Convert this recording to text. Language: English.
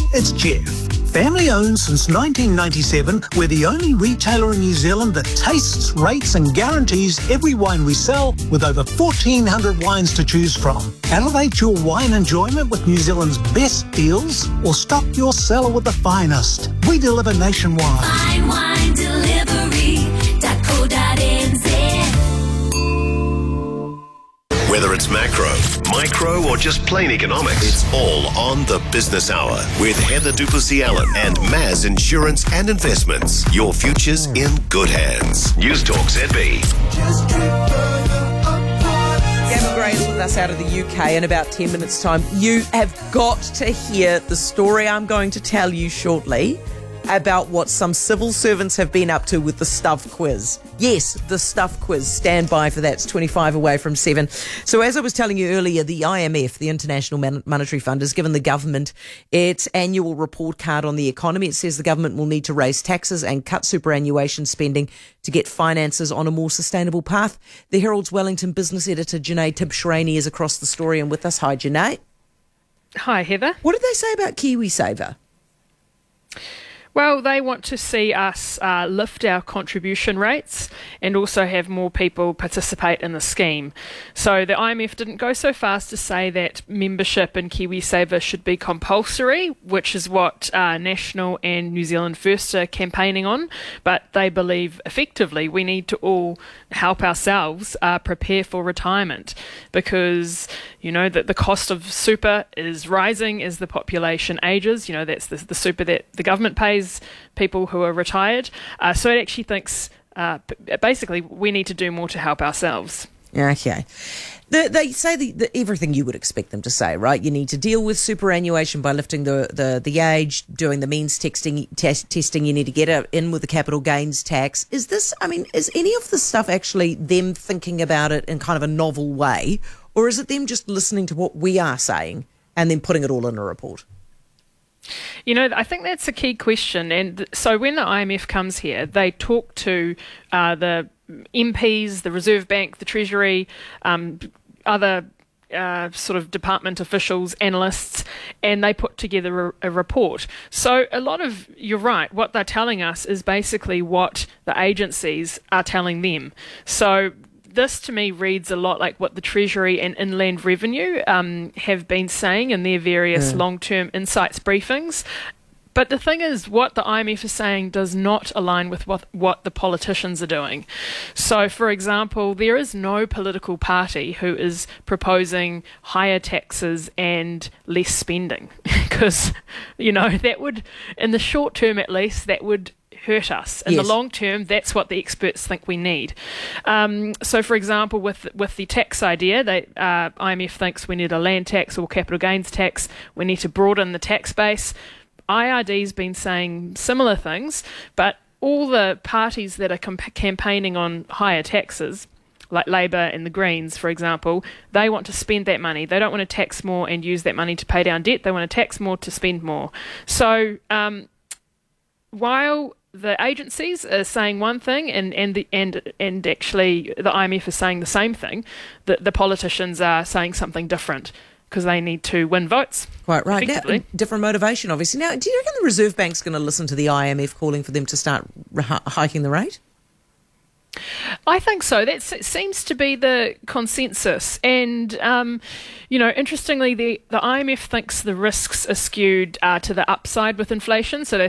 it's Jeff. Family owned since 1997, we're the only retailer in New Zealand that tastes, rates and guarantees every wine we sell with over 1,400 wines to choose from. Elevate your wine enjoyment with New Zealand's best deals or stock your cellar with the finest. We deliver nationwide. Fine wine delivery.co.nz. Whether it's macro, micro, or just plain economics, it's all on the Business Hour with Heather Duplessis-Allen and Maz Insurance and Investments. Your future's in good hands. News Talk ZB. Gavin Gray is with us out of the UK in about 10 minutes' time. You have got to hear the story I'm going to tell you shortly about what some civil servants have been up to with the Stuff Quiz. Yes, the Stuff Quiz. Stand by for that. It's 25 away from 7. So as I was telling you earlier, the IMF, the International Monetary Fund, has given the government its annual report card on the economy. It says the government will need to raise taxes and cut superannuation spending to get finances on a more sustainable path. The Herald's Wellington business editor, Janae Tibshraeny, is across the story and with us. Hi, Janae. Hi, Heather. What did they say about KiwiSaver? Well, they want to see us lift our contribution rates and also have more people participate in the scheme. So the IMF didn't go so far as to say that membership in KiwiSaver should be compulsory, which is what National and New Zealand First are campaigning on, but they believe effectively we need to all help ourselves prepare for retirement because, you know, that the cost of super is rising as the population ages. You know, that's the super that the government pays people who are retired. So it actually thinks basically we need to do more to help ourselves. Okay. They say everything you would expect them to say, right? You need to deal with superannuation by lifting the age, doing the means testing. You need to get in with the capital gains tax. Is any of this stuff actually them thinking about it in kind of a novel way, or is it them just listening to what we are saying and then putting it all in a report? You know, I think that's a key question. And so when the IMF comes here, they talk to the MPs, the Reserve Bank, the Treasury, other sort of department officials, analysts, and they put together a report. So you're right, what they're telling us is basically what the agencies are telling them. So this to me reads a lot like what the Treasury and Inland Revenue have been saying in their various long-term insights briefings. But the thing is, what the IMF is saying does not align with what the politicians are doing. So, for example, there is no political party who is proposing higher taxes and less spending because, you know, that would, in the short term at least, that would hurt us. In the long term, that's what the experts think we need. So, for example, with the tax idea, IMF thinks we need a land tax or capital gains tax. We need to broaden the tax base. IRD's been saying similar things, but all the parties that are campaigning on higher taxes, like Labour and the Greens, for example, they want to spend that money. They don't want to tax more and use that money to pay down debt. They want to tax more to spend more. So while the agencies are saying one thing and actually the IMF is saying the same thing, the politicians are saying something different because they need to win votes. Quite right. Now, different motivation, obviously. Now, do you reckon the Reserve Bank's going to listen to the IMF calling for them to start hiking the rate? I think so. That seems to be the consensus. And, interestingly, the IMF thinks the risks are skewed to the upside with inflation. So they